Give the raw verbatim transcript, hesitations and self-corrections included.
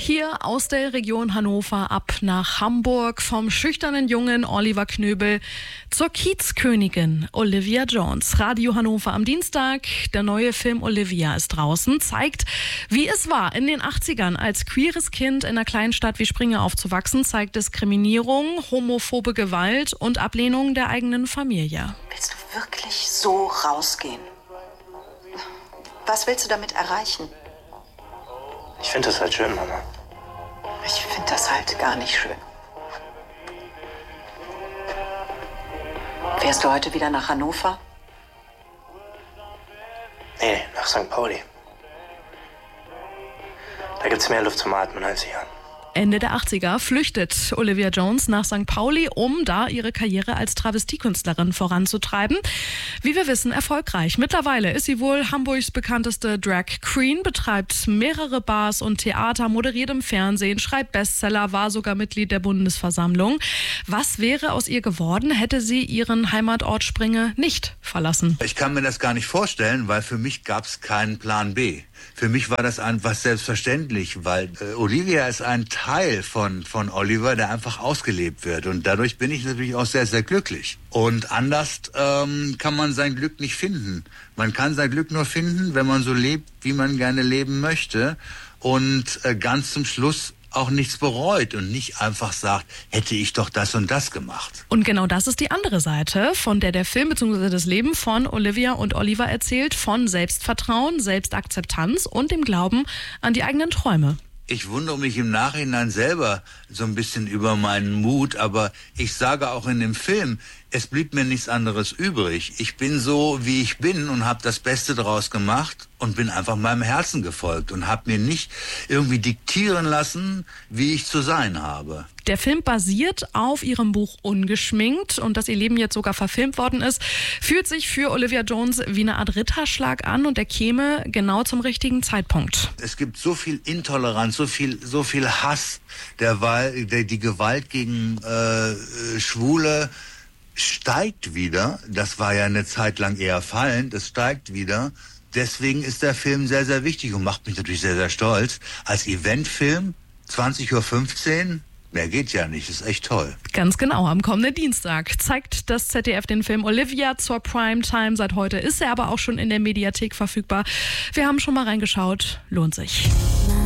Hier aus der Region Hannover ab nach Hamburg, vom schüchternen Jungen Oliver Knöbel zur Kiezkönigin Olivia Jones. Radio Hannover am Dienstag. Der neue Film Olivia ist draußen, zeigt, wie es war, in den achtzigern als queeres Kind in einer kleinen Stadt wie Springe aufzuwachsen, zeigt Diskriminierung, homophobe Gewalt und Ablehnung der eigenen Familie. Willst du wirklich so rausgehen? Was willst du damit erreichen? Ich finde das halt schön, Mama. Ich finde das halt gar nicht schön. Fährst du heute wieder nach Hannover? Nee, nach Sankt Pauli. Da gibt's mehr Luft zum Atmen als hier. Ende der achtziger flüchtet Olivia Jones nach Sankt Pauli, um da ihre Karriere als Travestiekünstlerin voranzutreiben. Wie wir wissen, erfolgreich. Mittlerweile ist sie wohl Hamburgs bekannteste Drag Queen, betreibt mehrere Bars und Theater, moderiert im Fernsehen, schreibt Bestseller, war sogar Mitglied der Bundesversammlung. Was wäre aus ihr geworden, hätte sie ihren Heimatort Springe nicht verlassen? Ich kann mir das gar nicht vorstellen, weil für mich gab es keinen Plan B. Für mich war das einfach selbstverständlich, weil äh, Olivia ist ein Teil von, von Oliver, der einfach ausgelebt wird. Und dadurch bin ich natürlich auch sehr, sehr glücklich. Und anders ähm, kann man sein Glück nicht finden. Man kann sein Glück nur finden, wenn man so lebt, wie man gerne leben möchte. Und äh, ganz zum Schluss auch nichts bereut und nicht einfach sagt, hätte ich doch das und das gemacht. Und genau das ist die andere Seite, von der der Film bzw. das Leben von Olivia und Oliver erzählt, von Selbstvertrauen, Selbstakzeptanz und dem Glauben an die eigenen Träume. Ich wundere mich im Nachhinein selber so ein bisschen über meinen Mut, aber ich sage auch in dem Film, es blieb mir nichts anderes übrig. Ich bin so, wie ich bin und habe das Beste daraus gemacht und bin einfach meinem Herzen gefolgt und habe mir nicht irgendwie diktieren lassen, wie ich zu sein habe. Der Film basiert auf ihrem Buch Ungeschminkt, und dass ihr Leben jetzt sogar verfilmt worden ist, fühlt sich für Olivia Jones wie eine Art Ritterschlag an, und der käme genau zum richtigen Zeitpunkt. Es gibt so viel Intoleranz, so viel, so viel Hass, der, der die Gewalt gegen äh, Schwule steigt wieder. Das war ja eine Zeit lang eher fallend, es steigt wieder. Deswegen ist der Film sehr, sehr wichtig und macht mich natürlich sehr, sehr stolz. Als Eventfilm, zwanzig Uhr fünfzehn, mehr geht ja nicht, ist echt toll. Ganz genau, am kommenden Dienstag zeigt das Z D F den Film Olivia zur Primetime. Seit heute ist er aber auch schon in der Mediathek verfügbar. Wir haben schon mal reingeschaut, lohnt sich.